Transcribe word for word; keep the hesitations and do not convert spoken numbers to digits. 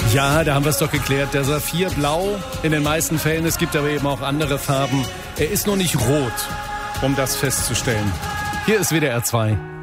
Ja, da haben wir es doch geklärt. Der Saphir blau in den meisten Fällen. Es gibt aber eben auch andere Farben. Er ist nur nicht rot, um das festzustellen. Hier ist W D R zwei.